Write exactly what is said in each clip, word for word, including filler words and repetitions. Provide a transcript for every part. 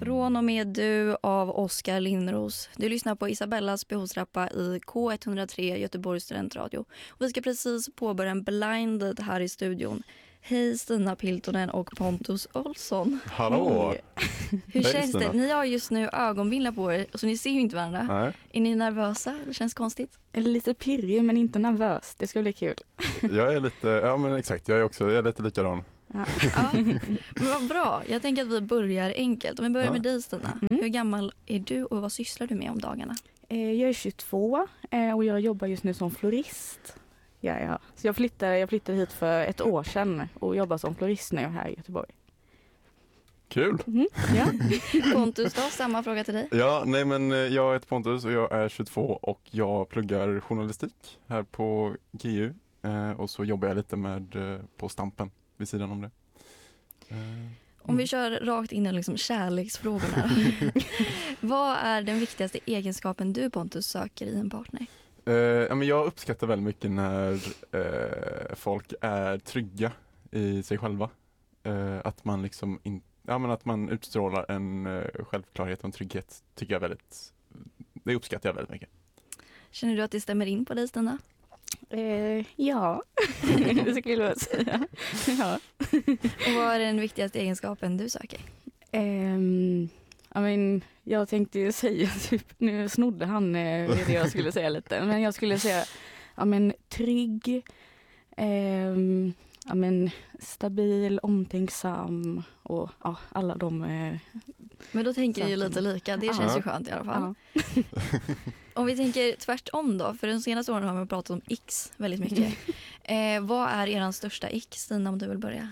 Från och med du av Oskar Lindros. Du lyssnar på Isabellas behovsrappa i K etthundratre Göteborgs studentradio. Och vi ska precis påbörja en blinded här i studion. Hej Stina Piltonen och Pontus Olsson. Hallå! Hej. Hur Hej, känns Stina. det? Ni har just nu ögonbindlar på er, så ni ser ju inte varandra. Nej. Är ni nervösa? Det känns konstigt. Eller lite pirrig men inte nervös. Det ska bli kul. Jag är lite, ja men exakt, jag är också, jag är lite likadan. Ja. Ja, men vad bra. Jag tänker att vi börjar enkelt. Om vi börjar Ja. med dig Stina. Mm. Hur gammal är du och vad sysslar du med om dagarna? Eh, Jag är tjugotvå eh, och jag jobbar just nu som florist. Ja, ja. Så jag flyttade, jag flyttade hit för ett år sedan och jobbar som florist nu här i Göteborg. Kul! Mm. Ja. Pontus då, samma fråga till dig. Ja, nej men eh, jag heter Pontus och jag är tjugotvå och jag pluggar journalistik här på G U. Eh, och så jobbar jag lite med eh, på Stampen vid sidan om det. Eh, Om vi kör rakt in i liksom kärleksfrågorna. Vad är den viktigaste egenskapen du Pontus söker i en partner? Eh, ja, men jag uppskattar väldigt mycket när eh, folk är trygga i sig själva. Eh, att man liksom in, ja, men att man utstrålar en eh, självklarhet och en trygghet tycker jag väldigt, det uppskattar jag väldigt mycket. Känner du att det stämmer in på dig Stina? Eh, ja, det skulle jag säga. Ja. Och vad är den viktigaste egenskapen du söker? Ehm, I mean, jag tänkte ju säga typ, nu snodde han eh, det jag skulle säga lite, men jag skulle säga ja, men, trygg, ehm, ja, men, stabil, omtänksam och ja, alla de eh, Men då tänker vi ju lite sakerna. lika, det Ja. känns ju skönt i alla fall. Ja. Om vi tänker tvärtom då, för de senaste åren har vi pratat om X väldigt mycket. eh, vad är eran största X, Stina, om du vill börja?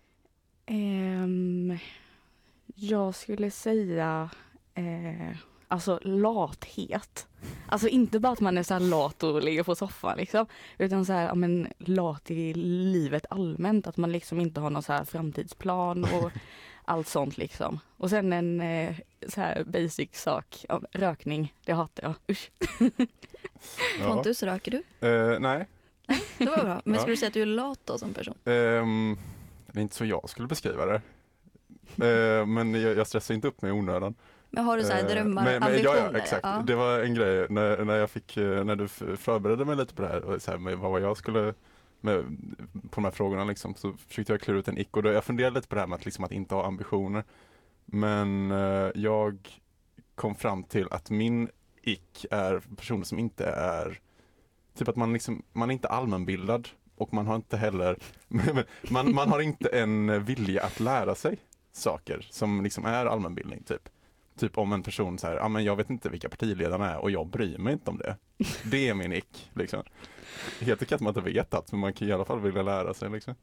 Ehm, jag skulle säga eh, alltså lathet. Alltså inte bara att man är så här lat och ligger på soffan liksom, utan så här, ja, men lat i livet allmänt, att man liksom inte har någon så här framtidsplan och allt sånt liksom. Och sen en eh, så här basic sak, ja, rökning, det hatar jag. Usch. Ja. Pontus, röker du? Eh, nej, Det var bra. Men Ja. skulle du säga att du är lat då som person? ehm, det är inte så jag skulle beskriva det. Eh, men jag, jag stressar inte upp mig i onödan. Men har du så här Eh, drömmar, men, men, ambitioner? ja, ja, exakt. Ja. Det var en grej när, när jag fick, eh, när du f- förberedde mig lite på det här, och så här med vad jag skulle, med, på de här frågorna liksom, så försökte jag klura ut en ick, och då, jag funderade lite på det här med att, liksom, att inte ha ambitioner. Men eh, jag kom fram till att min ick är personer som inte är, typ att man liksom, man är inte allmänbildad, och man har inte heller, man, man har inte en vilja att lära sig saker som liksom är allmänbildning, typ. Typ om en person så här, ja ah, men jag vet inte vilka partiledarna är och jag bryr mig inte om det. Det är min ick, liksom. Helt okej att man inte vet allt, men man kan i alla fall vilja lära sig, liksom.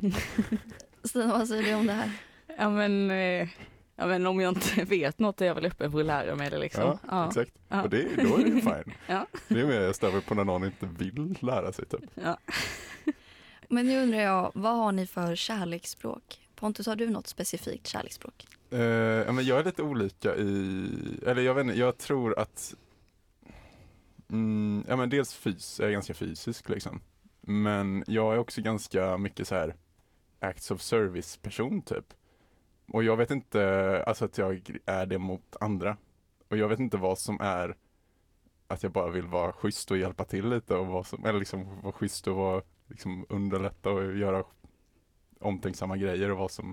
Stina, vad säger du om det här? Ja men, eh, ja men om jag inte vet något är jag väl uppe för att lära mig det liksom. Ja, Ja. exakt. Ja. Och det, då är det ju fine. Ja. Det är mer jag stämmer på när någon inte vill lära sig, typ. Ja. Men nu undrar jag, vad har ni för kärleksspråk? Pontus, har du något specifikt kärleksspråk? Uh, ja, men jag är lite olika i, eller jag vet inte, jag tror att mm, ja, men dels fys, jag är ganska fysisk liksom. Men jag är också ganska mycket så här acts of service person typ. Och jag vet inte, alltså att jag är det mot andra. Och jag vet inte vad som är att jag bara vill vara schysst och hjälpa till lite, och vad som, eller liksom vara schysst och vara, liksom underlätta och göra omtänksamma grejer, och vad som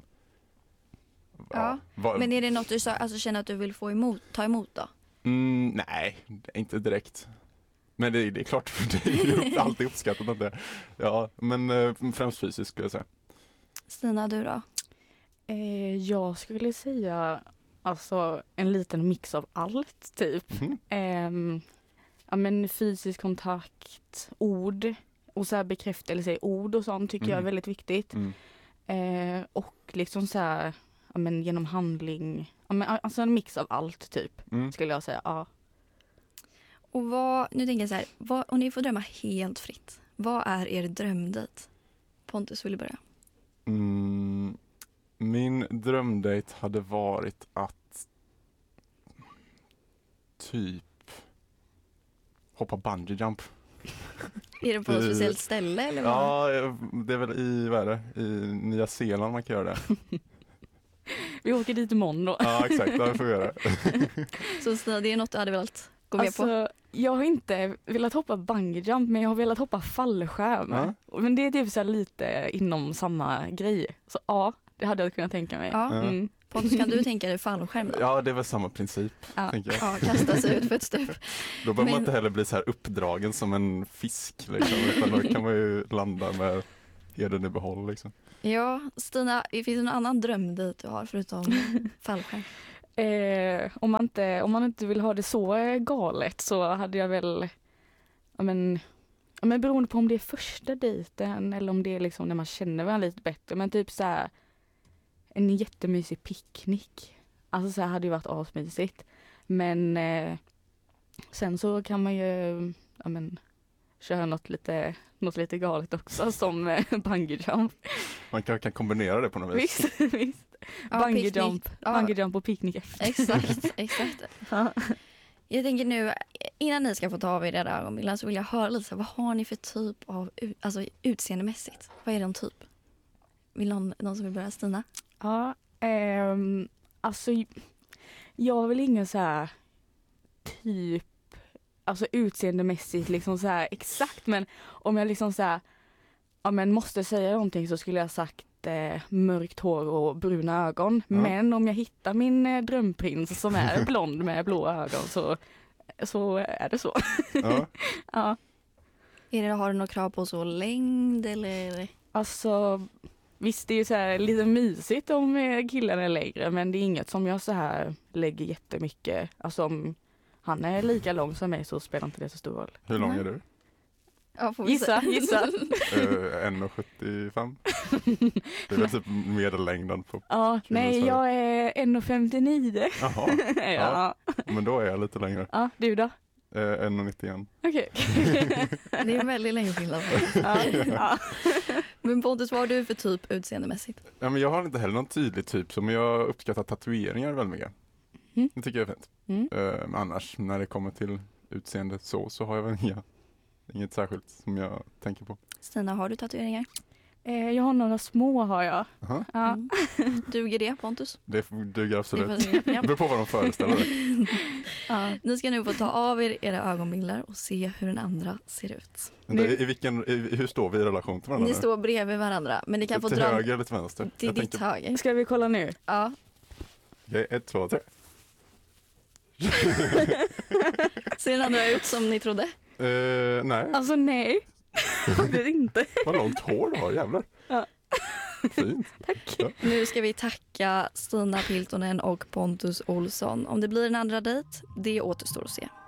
Ja, vad, Men är det något du så, alltså, känner att du vill få emot, ta emot då? Mm, nej, inte direkt. Men det, det är klart, det är ju alltid uppskattat att det. Ja, men eh, främst fysiskt skulle jag säga. Stina, du då? Eh, jag skulle säga alltså en liten mix av allt typ. Mm. Ehm, ja men fysisk kontakt, ord och så här bekräftelse i ord och sånt tycker jag är Mm. väldigt viktigt. Mm. Eh, och liksom så här, ja men genom handling, ja men alltså en mix av allt typ Mm. skulle jag säga. Ja. Och vad, nu tänker jag så här, vad, om ni får drömma helt fritt, vad är er drömdejt? Pontus, vill du börja? Mm, min drömdate hade varit att typ hoppa bungee jump. Är det på något I- speciellt ställe eller vad? Ja, det är väl i, vad är det? I Nya Zeeland man kan göra det. Vi åker dit imorgon då. Ja, exakt. Det får vi göra. Så Stina, det är något du hade velat gå med på? Alltså, jag har inte velat hoppa bungee jump, men jag har velat hoppa fallskärm. Ja. Men det är typ så här lite inom samma grej. Så ja, det hade jag kunnat tänka mig. Ja. Mm. Pontus, kan du tänka dig fallskärm då? Ja, det är väl samma princip, Ja. tänker jag. Ja, kasta sig ut för ett stup. Då behöver Men- man inte heller bli så här uppdragen som en fisk, liksom, utan då kan man ju landa med heden i behåll, liksom. Ja, Stina, finns det någon annan dröm dit du har förutom fallskärm? Eh, om, man inte, om man inte vill ha det så eh, galet så hade jag väl, ja men, ja men beroende på om det är första dejten eller om det är liksom när man känner varandra lite bättre, men typ så här en jättemysig picknick. Alltså så här hade ju varit asmysigt. Men eh, sen så kan man ju, ja men, köra något lite, något lite galet också som eh, bungee jump. Man kan, kan kombinera det på något vis. Visst, visst. Ja, Bungee picknick. jump, Ja. bungee jump och picknick efter. Exakt, exakt. Jag tänker nu, innan ni ska få ta av er era ögonbilder så vill jag höra lite, så här, vad har ni för typ av, u- alltså utseendemässigt? Vad är det en typ? Vill någon, någon som vill börja? Stina? Ja, ehm, alltså jag har väl ingen så här typ, alltså utseendemässigt liksom så här exakt, men om jag liksom så här, ja men måste säga någonting så skulle jag sagt eh, mörkt hår och bruna ögon. Ja. Men om jag hittar min eh, drömprins som är blond med blå ögon så, så är det så. Ja. Ja, Är det, har du några krav på så längd eller? alltså visst det är ju så här lite mysigt om eh, killen är längre, men det är inget som jag så här lägger jättemycket, alltså om han är lika lång som mig så spelar inte det så stor roll. Hur lång Nej. är du? Ja, får vi Gissa, se. gissa. Uh, en komma sjuttiofem. Det är väl typ medellängden på... Ja, Skulle nej du säga? jag är en komma femtionio. Jaha, ja. men då är jag lite längre. Ja, du då? Uh, en komma nittioen. Okej. Det är en väldigt länge skillnad. ja, ja. Men Pontus, vad har du för typ utseendemässigt? Ja, men jag har inte heller någon tydlig typ, som jag uppskattar tatueringar väldigt mycket. Mm. Det tycker jag är fint. Mm. Uh, men annars, när det kommer till utseende så, så har jag väl inga, inget särskilt som jag tänker på. Stina, har du tatueringar? Eh, jag har några små har jag. Aha, Ja. Mm. Duger det, Pontus? det duger absolut. Det får vi se. Det Ja. beror på vad de föreställer dig. Ja. Ni ska nu få ta av er era ögonbilder och se hur den andra ser ut. Men det, i vilken, i, hur står vi i relation till varandra Ni nu? står bredvid varandra, men ni kan få Till dra höger eller till vänster? till Jag ditt tänkte- höger. Ska vi kolla nu? Ja. Okej, ett, två, tre. Ser den andra ut som ni trodde? Uh, nej, Alltså nej. Det är inte. vad långt hår du har, jävlar. Ja. Fint. Tack. Ja. Nu ska vi tacka Stina Piltonen och Pontus Olsson. Om det blir en andra dejt, det återstår att se.